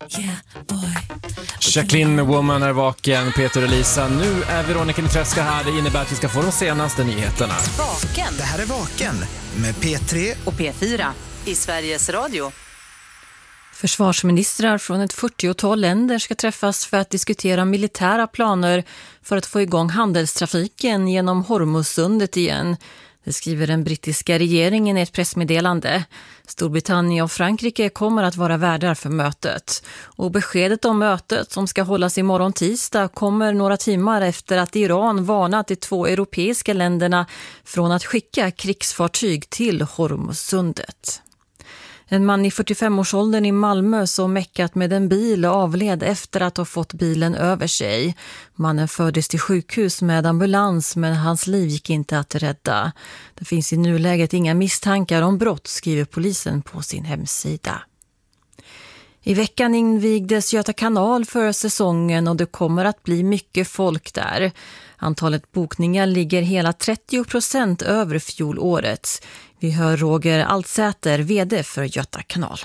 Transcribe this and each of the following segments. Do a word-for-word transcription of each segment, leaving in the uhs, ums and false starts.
Yeah, boy. Jacqueline Woman är vaken, Peter och Lisa. Nu är Veronica Mitreska här. Det innebär att vi ska få de senaste nyheterna. Vaken. Det här är Vaken med P tre Och P fyra i Sveriges Radio. Försvarsministrar från ett fyrtiotal länder ska träffas för att diskutera militära planer för att få igång handelstrafiken genom Hormuzsundet igen. Det skriver den brittiska regeringen i ett pressmeddelande. Storbritannien och Frankrike kommer att vara värdar för mötet. Och beskedet om mötet som ska hållas imorgon tisdag kommer några timmar efter att Iran varnat de två europeiska länderna från att skicka krigsfartyg till Hormuzsundet. En man i fyrtiofem-årsåldern i Malmö som meckat med en bil avled efter att ha fått bilen över sig. Mannen fördes till sjukhus med ambulans men hans liv gick inte att rädda. Det finns i nuläget inga misstankar om brott, skriver polisen på sin hemsida. I veckan invigdes Göta kanal för säsongen och det kommer att bli mycket folk där. Antalet bokningar ligger hela trettio procent över fjolåret. Vi hör Roger Altsäter, vd för Göta kanal.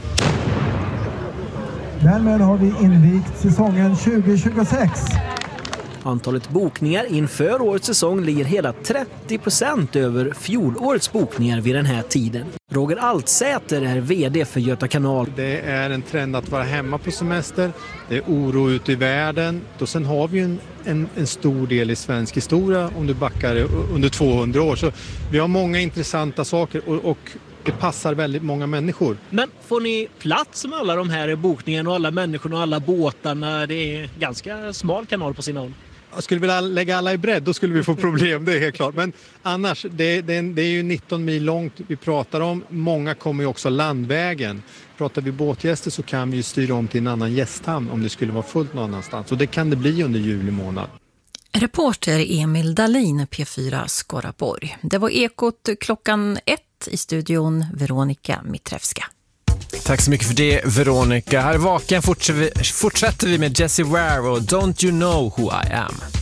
Därmed har vi invigt säsongen tjugo tjugosex. Antalet bokningar inför årets säsong ligger hela trettio procent över fjolårets bokningar vid den här tiden. Roger Altsäter är vd för Göta kanal. Det är en trend att vara hemma på semester. Det är oro ute i världen. Och sen har vi en, en, en stor del i svensk historia om du backar under tvåhundra år. Så vi har många intressanta saker och, och det passar väldigt många människor. Men får ni plats med alla de här bokningarna och alla människorna och alla båtarna? Det är ganska smal kanal på sina håll. Jag skulle vilja lägga alla i bredd, då skulle vi få problem, det är helt klart. Men annars, det, det, det är ju nitton mil långt vi pratar om. Många kommer ju också landvägen. Pratar vi båtgäster så kan vi ju styra om till en annan gästhamn om det skulle vara fullt någon annanstans. Och det kan det bli under juli månad. Reporter Emil Dahlin, P fyra Skaraborg. Det var Ekot klockan ett i studion, Veronica Mitreska. Tack så mycket för det, Veronica. Här i Vaken fortsätter vi med Jessie Ware och Don't You Know Who I Am.